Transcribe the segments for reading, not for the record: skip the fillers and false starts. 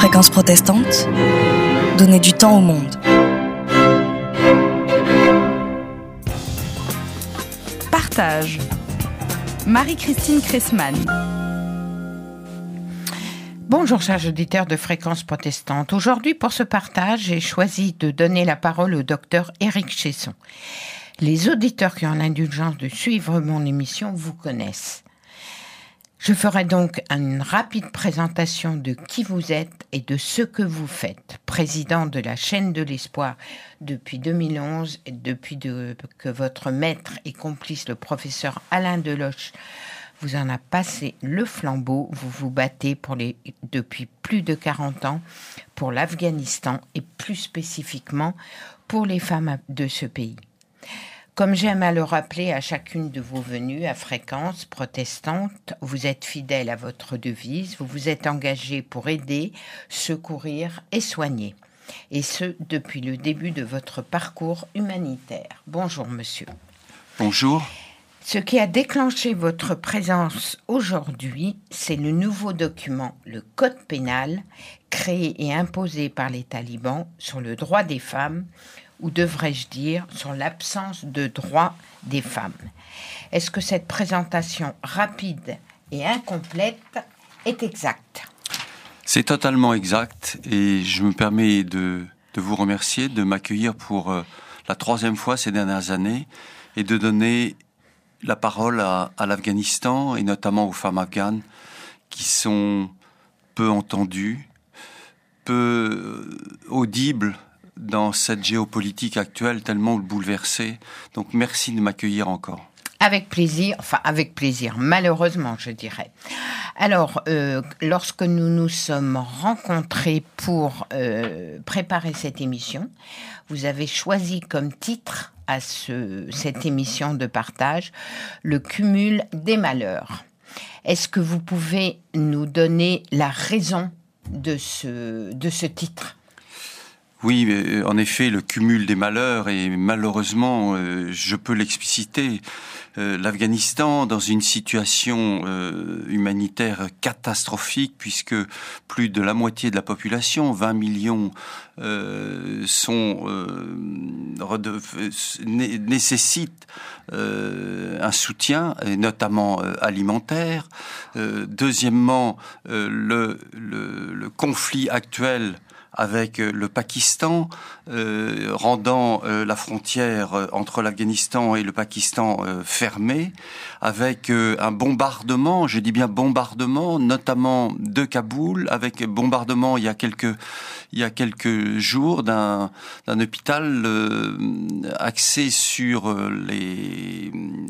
Fréquence protestante, donner du temps au monde. Partage. Marie-Christine Cressman. Bonjour chers auditeurs de Fréquence protestante. Aujourd'hui pour ce partage, j'ai choisi de donner la parole au docteur Éric Chesson. Les auditeurs qui ont l'indulgence de suivre mon émission vous connaissent. Je ferai donc une rapide présentation de qui vous êtes et de ce que vous faites. Président de la chaîne de l'espoir depuis 2011 et depuis que votre maître et complice, le professeur Alain Deloche, vous en a passé le flambeau. Vous vous battez depuis plus de 40 ans pour l'Afghanistan et plus spécifiquement pour les femmes de ce pays. Comme j'aime à le rappeler à chacune de vos venues à Fréquence protestante, vous êtes fidèle à votre devise, vous vous êtes engagé pour aider, secourir et soigner. Et ce, depuis le début de votre parcours humanitaire. Bonjour monsieur. Bonjour. Ce qui a déclenché votre présence aujourd'hui, c'est le nouveau document, le Code pénal, créé et imposé par les talibans sur le droit des femmes, ou devrais-je dire, sur l'absence de droit des femmes. Est-ce que cette présentation rapide et incomplète est exacte ? C'est totalement exact et je me permets de vous remercier de m'accueillir pour la 3e fois ces dernières années et de donner la parole à l'Afghanistan et notamment aux femmes afghanes qui sont peu entendues, peu audibles dans cette géopolitique actuelle tellement bouleversée. Donc merci de m'accueillir encore. Avec plaisir, malheureusement je dirais. Alors, lorsque nous nous sommes rencontrés pour préparer cette émission, vous avez choisi comme titre à cette émission de partage, le cumul des malheurs. Est-ce que vous pouvez nous donner la raison de ce titre ? Oui, en effet, le cumul des malheurs, et malheureusement, je peux l'expliciter, l'Afghanistan dans une situation humanitaire catastrophique, puisque plus de la moitié de la population, 20 millions, nécessitent un soutien, et notamment alimentaire. Deuxièmement, le conflit actuel avec le Pakistan, rendant la frontière entre l'Afghanistan et le Pakistan fermée, avec un bombardement, je dis bien bombardement, notamment de Kaboul, avec bombardement il y a quelques jours d'un hôpital axé sur les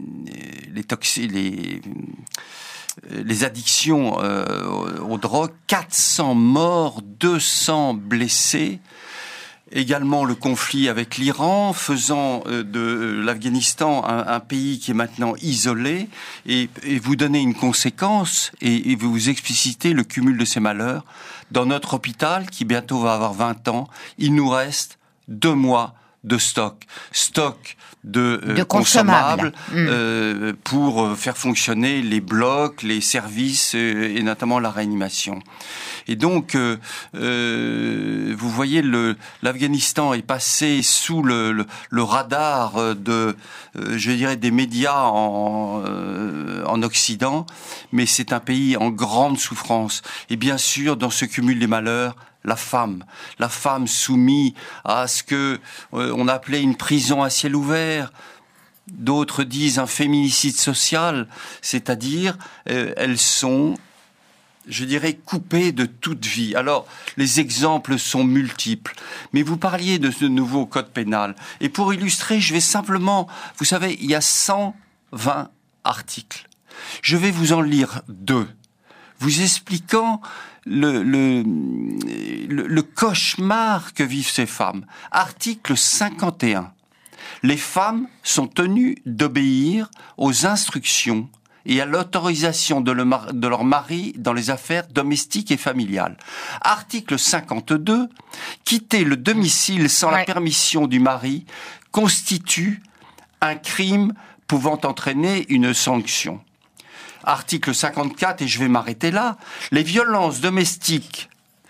addictions aux drogues, 400 morts, 200 blessés. Également le conflit avec l'Iran, faisant de l'Afghanistan un pays qui est maintenant isolé, et vous donnez une conséquence, et vous explicitez le cumul de ces malheurs. Dans notre hôpital, qui bientôt va avoir 20 ans, il nous reste 2 mois de stock de consommables pour faire fonctionner les blocs, les services et notamment la réanimation. Et donc, vous voyez, l'Afghanistan est passé sous le radar des médias en Occident, mais c'est un pays en grande souffrance. Et bien sûr, dans ce cumul des malheurs, la femme soumise à ce que on appelait une prison à ciel ouvert. D'autres disent un féminicide social, c'est-à-dire elles sont, je dirais, coupées de toute vie. Alors, les exemples sont multiples, mais vous parliez de ce nouveau code pénal. Et pour illustrer, je vais simplement, vous savez, il y a 120 articles. Je vais vous en lire 2, vous expliquant le cauchemar que vivent ces femmes. Article 51. Les femmes sont tenues d'obéir aux instructions et à l'autorisation de leur mari dans les affaires domestiques et familiales. Article 52. Quitter le domicile sans la permission du mari constitue un crime pouvant entraîner une sanction. Article 54, et je vais m'arrêter là, les violences domestiques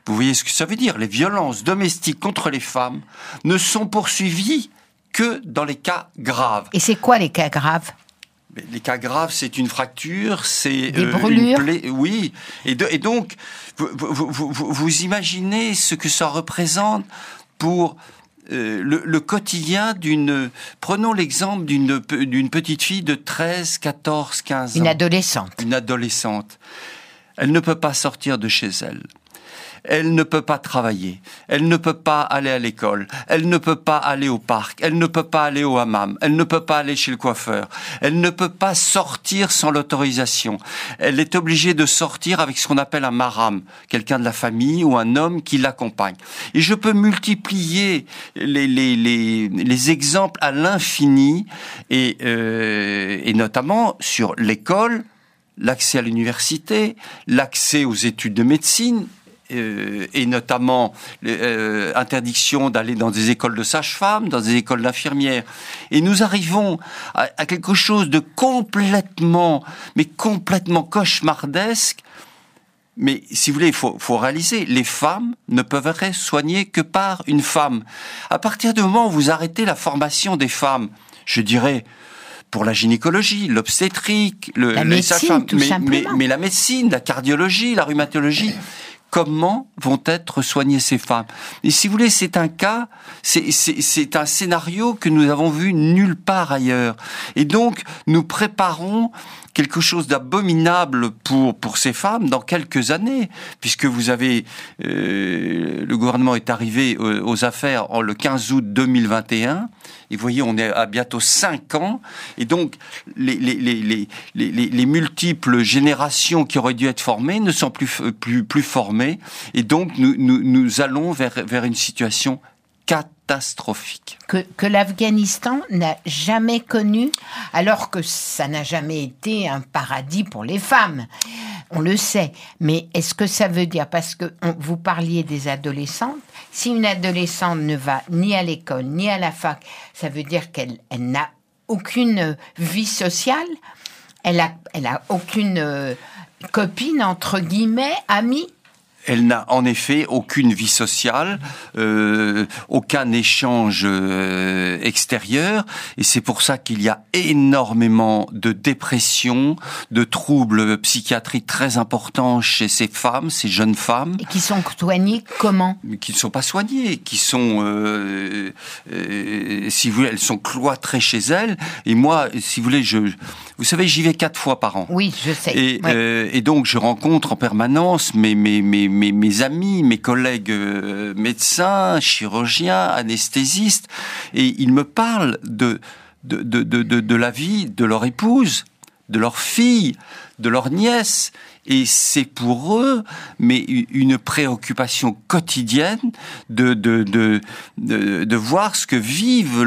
Vous voyez ce que ça veut dire? Les violences domestiques contre les femmes ne sont poursuivies que dans les cas graves. Et c'est quoi les cas graves? Les cas graves, c'est une fracture, c'est des brûlures. une plaie, oui. Et donc, vous imaginez ce que ça représente pour le quotidien d'une... Prenons l'exemple d'une petite fille de 13, 14, 15 ans. Une adolescente. Une adolescente. Elle ne peut pas sortir de chez elle. Elle ne peut pas travailler, elle ne peut pas aller à l'école, elle ne peut pas aller au parc, elle ne peut pas aller au hammam, elle ne peut pas aller chez le coiffeur, elle ne peut pas sortir sans l'autorisation. Elle est obligée de sortir avec ce qu'on appelle un maram, quelqu'un de la famille ou un homme qui l'accompagne. Et je peux multiplier les exemples à l'infini et notamment sur l'école, l'accès à l'université, l'accès aux études de médecine, et notamment interdiction d'aller dans des écoles de sages-femmes, dans des écoles d'infirmières. Et nous arrivons à quelque chose de complètement cauchemardesque. Mais si vous voulez, il faut réaliser, les femmes ne peuvent être soignées que par une femme. À partir du moment où vous arrêtez la formation des femmes, je dirais, pour la gynécologie, l'obstétrique, la médecine, tout simplement. Mais la médecine, la cardiologie, la rhumatologie, comment vont être soignées ces femmes? Et si vous voulez, c'est un cas, c'est un scénario que nous avons vu nulle part ailleurs. Et donc, nous préparons quelque chose d'abominable pour ces femmes dans quelques années, puisque vous avez le gouvernement est arrivé aux affaires le 15 août 2021. Et vous voyez, on est à bientôt 5 ans. Et donc, les multiples générations qui auraient dû être formées ne sont plus formées. Et donc, nous allons vers une situation catastrophique. Que l'Afghanistan n'a jamais connu, alors que ça n'a jamais été un paradis pour les femmes. On le sait. Mais est-ce que ça veut dire, parce que vous parliez des adolescentes, si une adolescente ne va ni à l'école, ni à la fac, ça veut dire qu'elle n'a aucune vie sociale, elle a aucune copine, entre guillemets, amie. Elle n'a en effet aucune vie sociale, aucun échange extérieur, et c'est pour ça qu'il y a énormément de dépression, de troubles psychiatriques très importants chez ces femmes, ces jeunes femmes. Et qui sont soignées comment? Qui ne sont pas soignées, qui sont, si vous voulez, elles sont cloîtrées chez elles. Et moi, si vous voulez, vous savez, j'y vais 4 fois par an. Oui, je sais. Et donc, je rencontre en permanence mes amis, mes collègues médecins, chirurgiens, anesthésistes, et ils me parlent de la vie de leur épouse, de leur fille, de leur nièce, et c'est pour eux, mais une préoccupation quotidienne de voir ce que vivent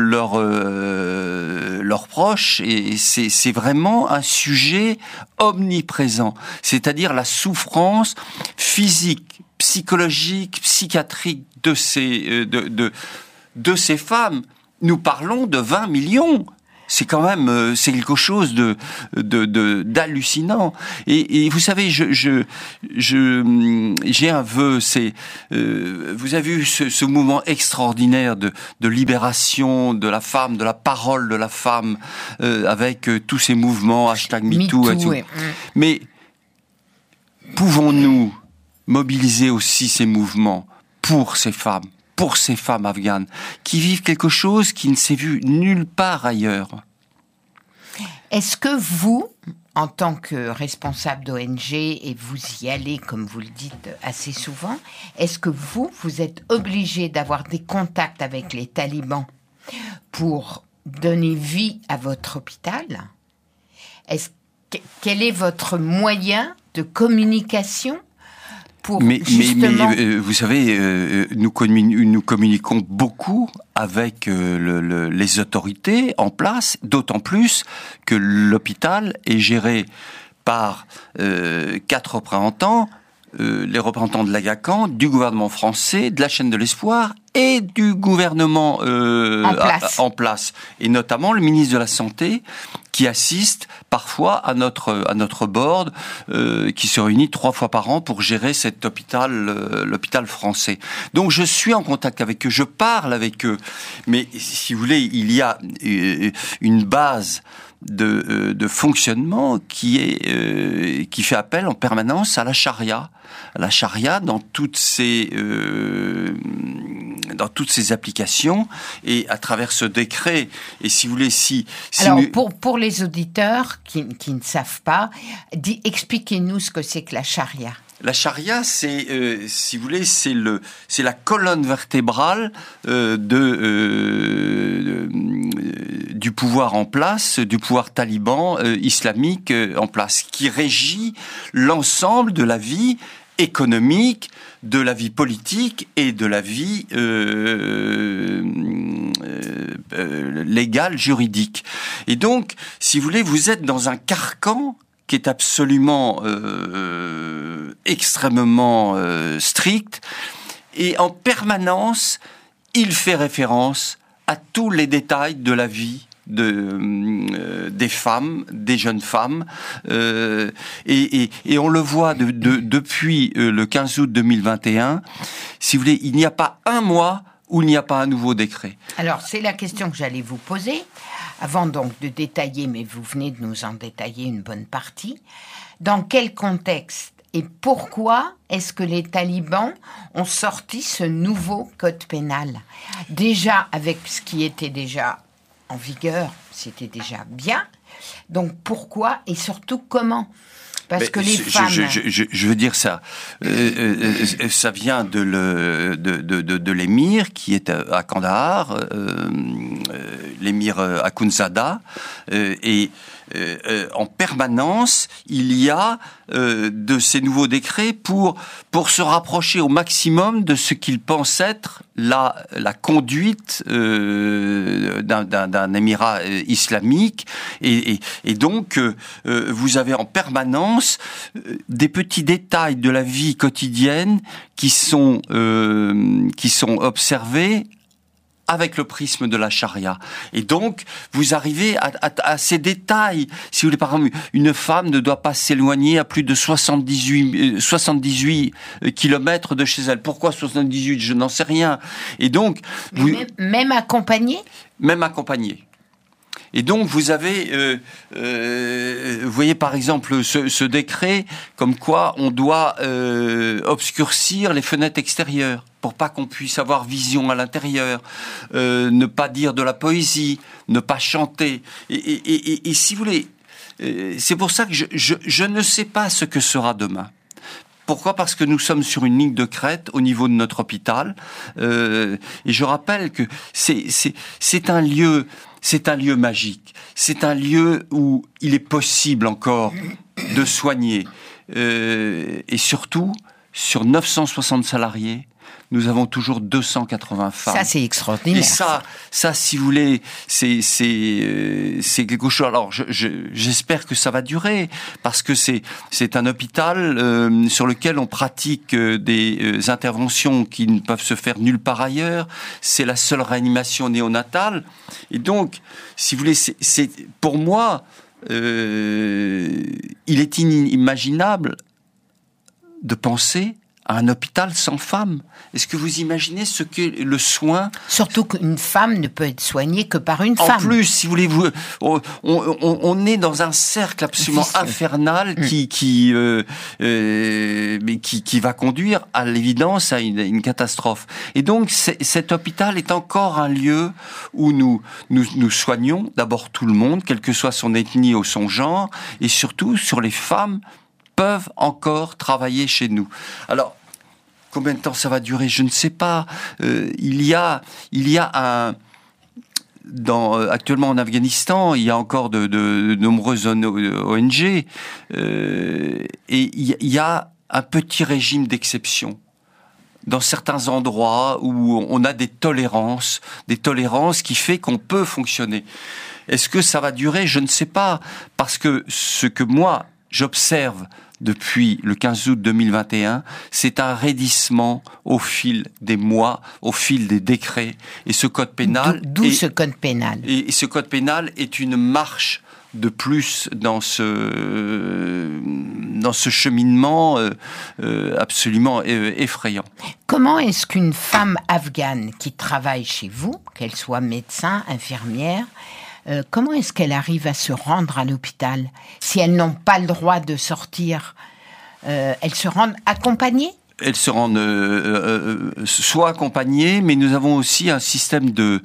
leurs proches, et c'est vraiment un sujet omniprésent, c'est-à-dire la souffrance physique, psychologique, psychiatrique de ces femmes. Nous parlons de 20 millions. C'est quand même, c'est quelque chose d'hallucinant. Et vous savez, j'ai un vœu, vous avez vu ce mouvement extraordinaire de libération de la femme, de la parole de la femme, avec tous ces mouvements, #MeToo et tout. Ouais. Mais pouvons-nous mobiliser aussi ces mouvements pour ces femmes afghanes, qui vivent quelque chose qui ne s'est vu nulle part ailleurs? Est-ce que vous, en tant que responsable d'ONG, et vous y allez, comme vous le dites, assez souvent, est-ce que vous êtes obligé d'avoir des contacts avec les talibans pour donner vie à votre hôpital? Quel est votre moyen de communication? Mais vous savez, nous communiquons beaucoup avec les autorités en place, d'autant plus que l'hôpital est géré par 4 représentants, les représentants de l'Agacan, du gouvernement français, de la chaîne de l'Espoir et du gouvernement en place. Et notamment le ministre de la Santé, qui assiste parfois à notre board qui se réunit 3 fois par an pour gérer cet hôpital, l'hôpital français. Donc je suis en contact avec eux, je parle avec eux, mais si vous voulez, il y a une base de fonctionnement qui fait appel en permanence à la charia. La charia dans toutes ses applications et à travers ce décret. Et si vous voulez, alors pour les auditeurs qui ne savent pas, expliquez-nous ce que c'est que la charia. La charia, c'est, si vous voulez, c'est la colonne vertébrale du pouvoir en place, du pouvoir taliban islamique en place, qui régit l'ensemble de la vie économique, de la vie politique et de la vie légale, juridique. Et donc, si vous voulez, vous êtes dans un carcan qui est absolument extrêmement strict, et en permanence, il fait référence à tous les détails de la vie des femmes, des jeunes femmes, et on le voit depuis le 15 août 2021. Si vous voulez, il n'y a pas un mois où il n'y a pas un nouveau décret. Alors, c'est la question que j'allais vous poser, avant donc de détailler, mais vous venez de nous en détailler une bonne partie. Dans quel contexte et pourquoi est-ce que les talibans ont sorti ce nouveau code pénal ? Déjà, avec ce qui était déjà en vigueur, c'était déjà bien. Donc, pourquoi et surtout comment ? Parce que les femmes... Je veux dire ça. Ça vient de l'émir qui est à Kandahar, l'émir Akhundzada, et en permanence, il y a de ces nouveaux décrets pour se rapprocher au maximum de ce qu'il pense être la conduite d'un émirat islamique, et donc vous avez en permanence des petits détails de la vie quotidienne qui sont observés avec le prisme de la charia. Et donc, vous arrivez à ces détails. Si vous voulez, par exemple, une femme ne doit pas s'éloigner à plus de 78 kilomètres de chez elle. Pourquoi 78 ? Je n'en sais rien. Et donc... Même accompagnée ? Même accompagnée. Et donc, vous avez, vous voyez par exemple ce décret comme quoi on doit obscurcir les fenêtres extérieures pour pas qu'on puisse avoir vision à l'intérieur, ne pas dire de la poésie, ne pas chanter. Et si vous voulez, c'est pour ça que je ne sais pas ce que sera demain. Pourquoi ? Parce que nous sommes sur une ligne de crête au niveau de notre hôpital. Et je rappelle que c'est un lieu magique. C'est un lieu où il est possible encore de soigner. Et surtout, sur 960 salariés, nous avons toujours 280 femmes. Ça, c'est extraordinaire. Et ça, si vous voulez, c'est quelque chose. Alors, j'espère que ça va durer, parce que c'est un hôpital sur lequel on pratique des interventions qui ne peuvent se faire nulle part ailleurs. C'est la seule réanimation néonatale. Et donc, si vous voulez, c'est pour moi, il est inimaginable de penser à un hôpital sans femmes. Est-ce que vous imaginez ce qu'est le soin ? Surtout qu'une femme ne peut être soignée que par une femme. En plus, si vous voulez, on est dans un cercle absolument infernal qui va conduire à l'évidence à une catastrophe. Et donc, cet hôpital est encore un lieu où nous soignons d'abord tout le monde, quelle que soit son ethnie ou son genre, et surtout sur les femmes peuvent encore travailler chez nous. Alors, combien de temps ça va durer ? Je ne sais pas. Il y a actuellement en Afghanistan, il y a encore de nombreuses ONG, et il y a un petit régime d'exception dans certains endroits où on a des tolérances qui fait qu'on peut fonctionner. Est-ce que ça va durer ? Je ne sais pas, parce que ce que moi j'observe depuis le 15 août 2021, c'est un raidissement au fil des mois, au fil des décrets. Et ce code pénal... D'où ce code pénal. Et ce code pénal est une marche de plus dans ce cheminement absolument effrayant. Comment est-ce qu'une femme afghane qui travaille chez vous, qu'elle soit médecin, infirmière, comment est-ce qu'elle arrive à se rendre à l'hôpital? Si elles n'ont pas le droit de sortir, elles se rendent accompagnées? Elles se rendent soit accompagnées, mais nous avons aussi un système de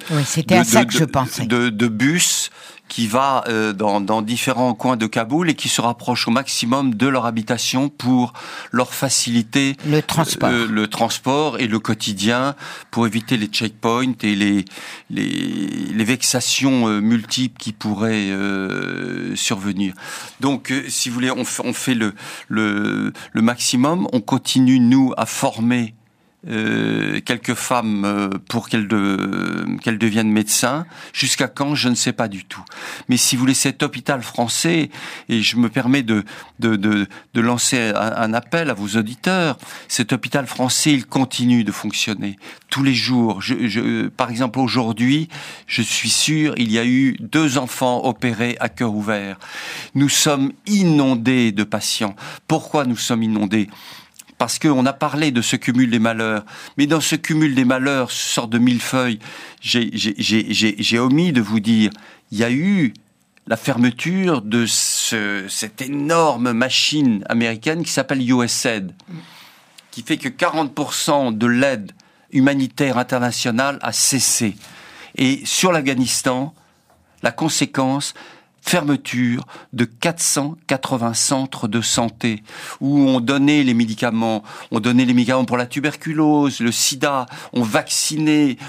bus qui va dans différents coins de Kaboul et qui se rapproche au maximum de leur habitation pour leur faciliter le transport et le quotidien, pour éviter les checkpoints et les vexations multiples qui pourraient survenir. Donc, si vous voulez, on fait le maximum. On continue, nous, à former quelques femmes pour qu'elles deviennent médecins. Jusqu'à quand, je ne sais pas du tout. Mais si vous voulez, cet hôpital français, et je me permets de lancer un appel à vos auditeurs, cet hôpital français, il continue de fonctionner tous les jours. Par exemple, aujourd'hui, je suis sûr, il y a eu 2 enfants opérés à cœur ouvert. Nous sommes inondés de patients. Pourquoi nous sommes inondés ? Parce qu'on a parlé de ce cumul des malheurs. Mais dans ce cumul des malheurs, ce sort de millefeuille, j'ai omis de vous dire, il y a eu la fermeture de cette énorme machine américaine qui s'appelle USAID, qui fait que 40% de l'aide humanitaire internationale a cessé. Et sur l'Afghanistan, la conséquence, fermeture de 480 centres de santé où on donnait les médicaments pour la tuberculose, le sida, on vaccinait,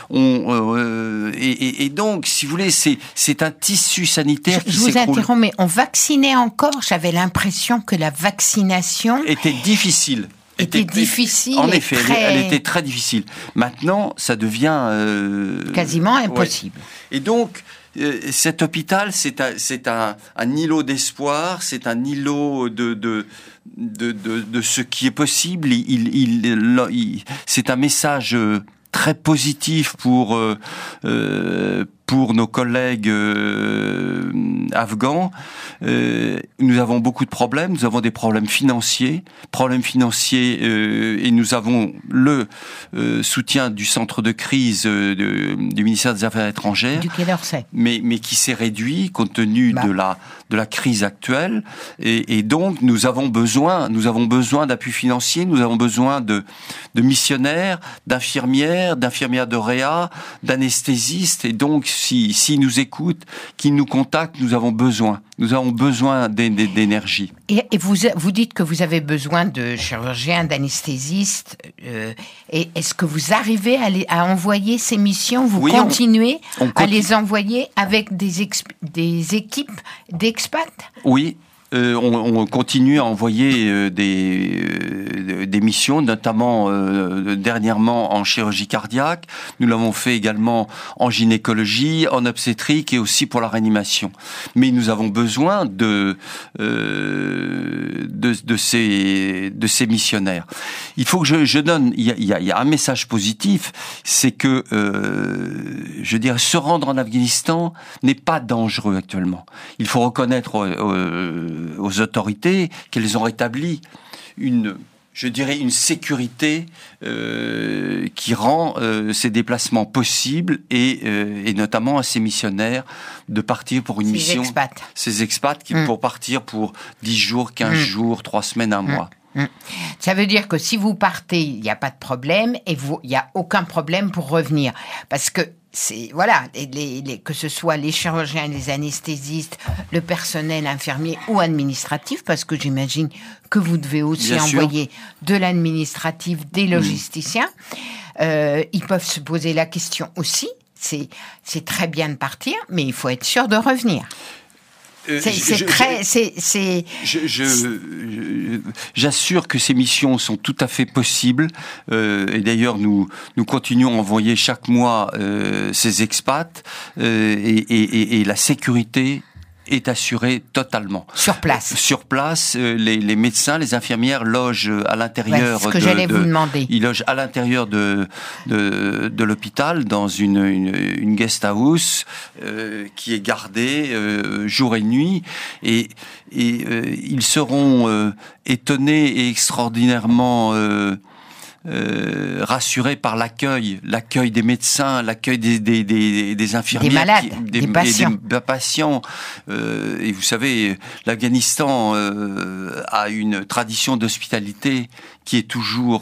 et donc, si vous voulez, c'est un tissu sanitaire qui s'écroule. Je vous interromps, mais on vaccinait encore. J'avais l'impression que la vaccination était difficile. difficile. En effet, elle était très difficile. Maintenant, ça devient quasiment impossible. Ouais. Et donc, cet hôpital, c'est un îlot d'espoir, c'est un îlot de ce qui est possible. C'est un message très positif pour nos collègues afghans. Nous avons beaucoup de problèmes. Nous avons des problèmes financiers, et nous avons le soutien du centre de crise du ministère des Affaires étrangères, du Quai d'Orsay, mais qui s'est réduit compte tenu de la crise actuelle. Et donc nous avons besoin d'appui financier. Nous avons besoin de missionnaires, d'infirmières de réa, d'anesthésistes. Et donc s'ils nous écoutent, qu'ils nous contactent, nous avons besoin d'énergie. Et vous dites que vous avez besoin de chirurgiens, d'anesthésistes. Et est-ce que vous arrivez à envoyer ces missions? Vous continuez à les envoyer avec des équipes d'expats? Oui. On continue à envoyer des missions, notamment dernièrement en chirurgie cardiaque. Nous l'avons fait également en gynécologie, en obstétrique et aussi pour la réanimation. Mais nous avons besoin de ces missionnaires. Il faut que je donne. Il y a un message positif, c'est que je dirais se rendre en Afghanistan n'est pas dangereux actuellement. Il faut reconnaître aux autorités qu'elles ont rétabli une sécurité qui rend ces déplacements possibles et notamment à ces missionnaires de partir pour une mission. Ces expats pour partir pour 10 jours, 15 jours, 3 semaines, 1 mois. Ça veut dire que si vous partez, il n'y a pas de problème et il n'y a aucun problème pour revenir. Parce que que ce soit les chirurgiens, les anesthésistes, le personnel infirmier ou administratif, parce que j'imagine que vous devez aussi envoyer de l'administratif, des logisticiens, ils peuvent se poser la question aussi. C'est très bien de partir, mais il faut être sûr de revenir. J'assure que ces missions sont tout à fait possibles, et d'ailleurs nous continuons à envoyer chaque mois ces expats, et la sécurité est assurée totalement. Sur place. Sur place, les médecins, les infirmières logent à l'intérieur. C'est ce que j'allais vous demander. Ils logent à l'intérieur de l'hôpital dans une guest house qui est gardée jour et nuit, et ils seront étonnés et extraordinairement rassurés par l'accueil des médecins, l'accueil des infirmières, des malades, des patients. Des patients. Et vous savez, l'Afghanistan a une tradition d'hospitalité qui est toujours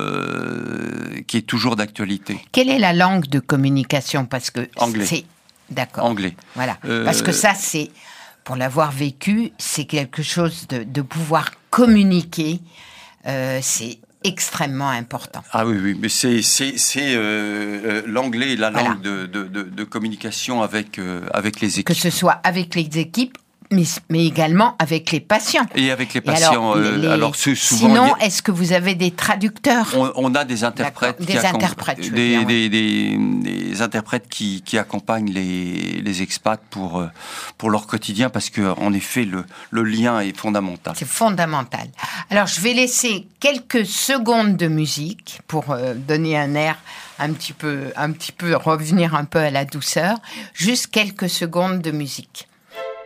d'actualité. Quelle est la langue de communication? Parce que anglais. D'accord. Anglais. Voilà. Parce que ça, c'est, pour l'avoir vécu, c'est quelque chose de pouvoir communiquer. C'est extrêmement important. Ah oui, mais c'est l'anglais, la langue de communication avec les équipes. Que ce soit avec les équipes, mais également avec les patients. Et avec les patients. Alors souvent, sinon, est-ce que vous avez des traducteurs? On a des interprètes. Des interprètes qui accompagnent les expats pour leur quotidien, parce que en effet le lien est fondamental. C'est fondamental. Alors je vais laisser quelques secondes de musique pour donner un air un petit peu revenir un peu à la douceur. Juste quelques secondes de musique.